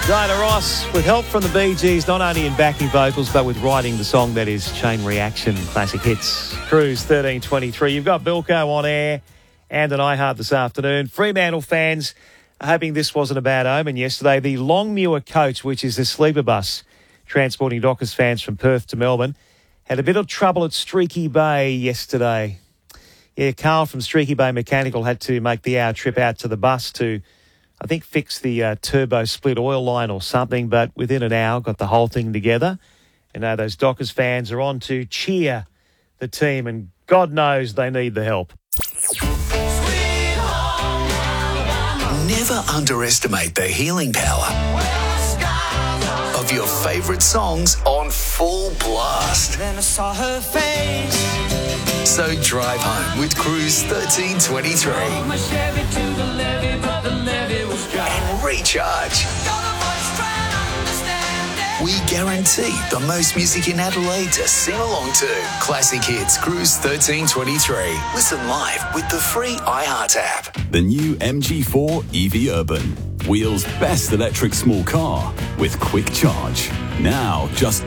Diana Ross, with help from the Bee Gees, not only in backing vocals, but with writing the song that is Chain Reaction Classic Hits. Cruise 1323. You've got Bilko on air and an iHeart this afternoon. Fremantle fans are hoping this wasn't a bad omen yesterday. The Longmuir coach, which is the sleeper bus transporting Dockers fans from Perth to Melbourne, had a bit of trouble at Streaky Bay yesterday. Yeah, Carl from Streaky Bay Mechanical had to make the hour trip out to the bus to, I think, fix the turbo split oil line or something, but within an hour got the whole thing together. And now those Dockers fans are on to cheer the team, and God knows they need the help. Never underestimate the healing power of your favourite songs on full blast. Then I saw her face. So drive home with Cruise 1323 My Chevy to the levee, but the levee was dry. and recharge. We guarantee the most music in Adelaide to sing along to. Classic Hits Cruise 1323. Listen live with the free iHeart app. The new MG4 EV Urban. Wheels' best electric small car with quick charge. Now, just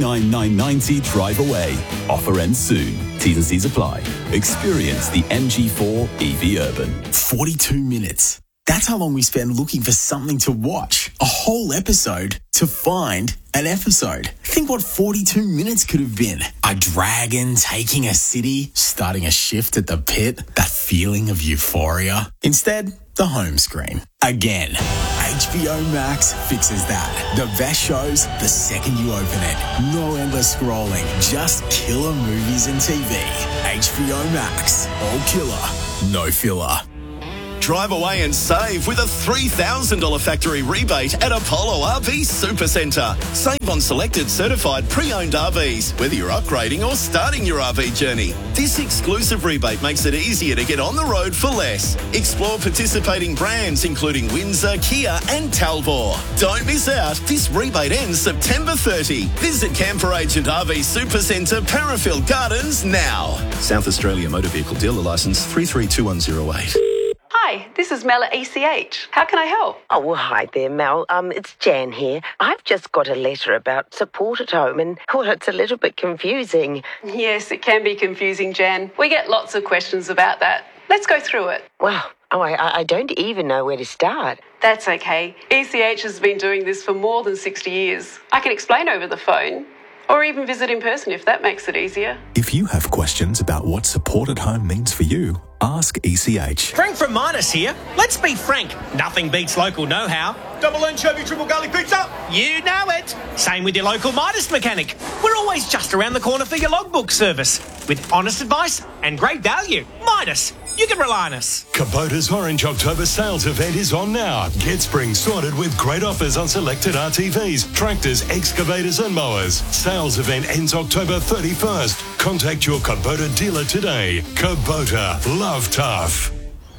$29,990 drive away. Offer ends soon. T's and C's apply. Experience the MG4 EV Urban. 42 minutes. That's how long we spend looking for something to watch. A whole episode to find an episode. Think what 42 minutes could have been. A dragon taking a city, starting a shift at the pit, that feeling of euphoria. Instead, the home screen. Again, HBO Max fixes that. The best shows the second you open it. No endless scrolling, just killer movies and TV. HBO Max. All killer, no filler. Drive away and save with a $3,000 factory rebate at Apollo RV Supercentre. Save on selected certified pre-owned RVs, whether you're upgrading or starting your RV journey. This exclusive rebate makes it easier to get on the road for less. Explore participating brands including Windsor, Kia and Talbot. Don't miss out. This rebate ends September 30. Visit Camper Agent RV Supercentre, Parafield Gardens now. South Australia Motor Vehicle Dealer Licence 332108. Hi, this is Mel at ECH. How can I help? Oh, well, hi there, Mel. It's Jan here. I've just got a letter about support at home and, well, it's a little bit confusing. Yes, it can be confusing, Jan. We get lots of questions about that. Let's go through it. Well, I don't even know where to start. That's okay. ECH has been doing this for more than 60 years. I can explain over the phone, or even visit in person if that makes it easier. If you have questions about what support at home means for you, ask ECH. Frank from Midas here. Let's be frank, nothing beats local know-how. Double anchovy, triple garlic pizza. You know it. Same with your local Midas mechanic. We're always just around the corner for your logbook service. With honest advice and great value. Midas, you can rely on us. Kubota's Orange October sales event is on now. Get spring sorted with great offers on selected RTVs, tractors, excavators and mowers. Sales event ends October 31st. Contact your Kubota dealer today. Kubota, love tough.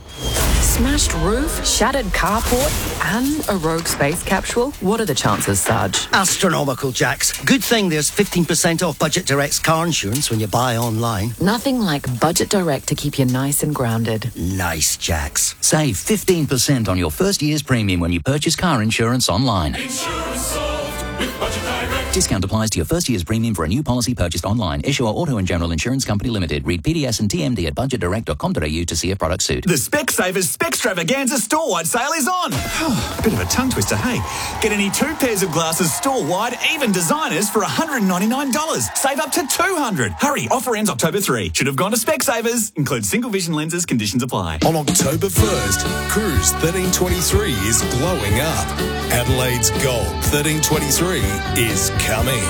Smashed roof, shattered carport, and a rogue space capsule? What are the chances, Sarge? Astronomical, Jax. Good thing there's 15% off Budget Direct's car insurance when you buy online. Nothing like Budget Direct to keep you nice and grounded. Nice, Jax. Save 15% on your first year's premium when you purchase car insurance online. Insurance solved with Budget Direct. Discount applies to your first year's premium for a new policy purchased online. Issuer Auto and General Insurance Company Limited. Read PDS and TMD at budgetdirect.com.au to see if products suit. The Specsavers Specstravaganza store-wide sale is on. Bit of a tongue twister, hey. Get any 2 pairs of glasses store-wide, even designers, for $199. Save up to $200. Hurry, offer ends October 3. Should have gone to Specsavers. Includes single vision lenses, conditions apply. On October 1st, Cruise 1323 is blowing up. Adelaide's Gold 1323 is coming.